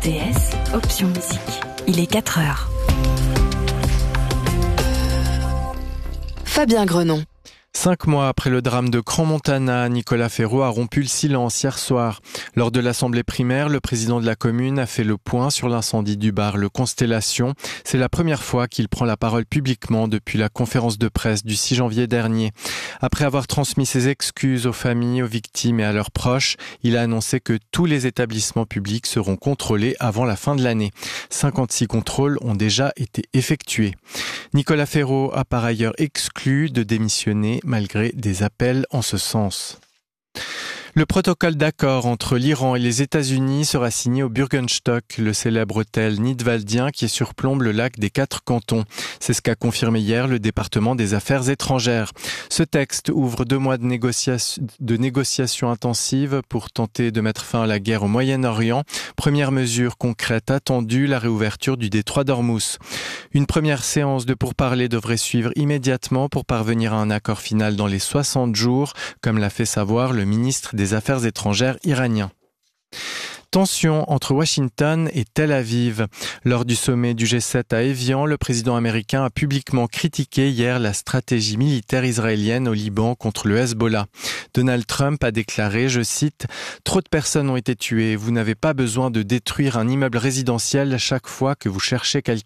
RTS, option musique. Il est 4h. Fabien Grenon. 5 mois après le drame de Crans-Montana, Nicolas Ferraud a rompu le silence hier soir. Lors de l'assemblée primaire, le président de la commune a fait le point sur l'incendie du bar Le Constellation. C'est la première fois qu'il prend la parole publiquement depuis la conférence de presse du 6 janvier dernier. Après avoir transmis ses excuses aux familles, aux victimes et à leurs proches, il a annoncé que tous les établissements publics seront contrôlés avant la fin de l'année. 56 contrôles ont déjà été effectués. Nicolas Ferraud a par ailleurs exclu de démissionner malgré des appels en ce sens. Le protocole d'accord entre l'Iran et les États-Unis sera signé au Bürgenstock, le célèbre hôtel nidwaldien qui surplombe le lac des 4 cantons. C'est ce qu'a confirmé hier le département des Affaires étrangères. Ce texte ouvre 2 mois de négociations intensives pour tenter de mettre fin à la guerre au Moyen-Orient. Première mesure concrète attendue, la réouverture du détroit d'Ormuz. Une première séance de pourparlers devrait suivre immédiatement pour parvenir à un accord final dans les 60 jours, comme l'a fait savoir le ministre des Affaires étrangères iranien. Tension entre Washington et Tel Aviv. Lors du sommet du G7 à Évian, le président américain a publiquement critiqué hier la stratégie militaire israélienne au Liban contre le Hezbollah. Donald Trump a déclaré, je cite, « Trop de personnes ont été tuées. Vous n'avez pas besoin de détruire un immeuble résidentiel chaque fois que vous cherchez quelqu'un. »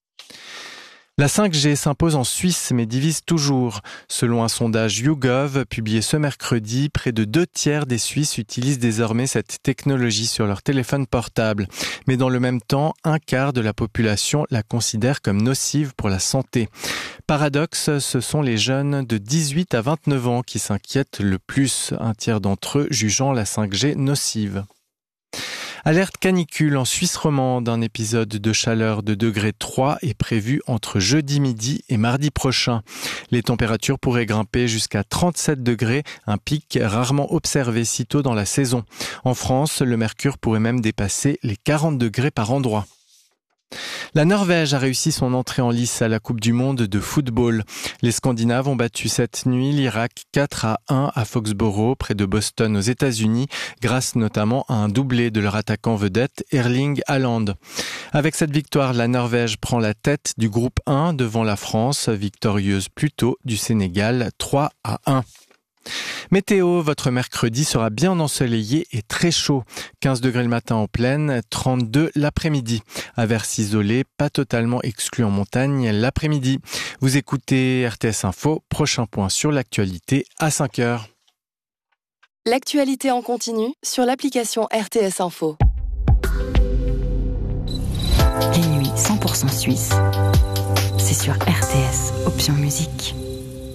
La 5G s'impose en Suisse mais divise toujours. Selon un sondage YouGov publié ce mercredi, près de 2/3 des Suisses utilisent désormais cette technologie sur leur téléphone portable. Mais dans le même temps, 1/4 de la population la considère comme nocive pour la santé. Paradoxe, ce sont les jeunes de 18 à 29 ans qui s'inquiètent le plus, 1/3 d'entre eux jugeant la 5G nocive. Alerte canicule en Suisse romande. Un épisode de chaleur de degré 3 est prévu entre jeudi midi et mardi prochain. Les températures pourraient grimper jusqu'à 37 degrés, un pic rarement observé si tôt dans la saison. En France, le mercure pourrait même dépasser les 40 degrés par endroit. La Norvège a réussi son entrée en lice à la Coupe du Monde de football. Les Scandinaves ont battu cette nuit l'Irak 4-1 à Foxborough, près de Boston aux États-Unis, grâce notamment à un doublé de leur attaquant vedette Erling Haaland. Avec cette victoire, la Norvège prend la tête du groupe 1 devant la France, victorieuse plus tôt du Sénégal 3-1. Météo, votre mercredi sera bien ensoleillé et très chaud. 15 degrés le matin en plaine, 32 l'après-midi. Averses isolées, pas totalement exclues en montagne l'après-midi. Vous écoutez RTS Info, prochain point sur l'actualité à 5h. L'actualité en continu sur l'application RTS Info. Les nuits 100% suisses, c'est sur RTS, option musique.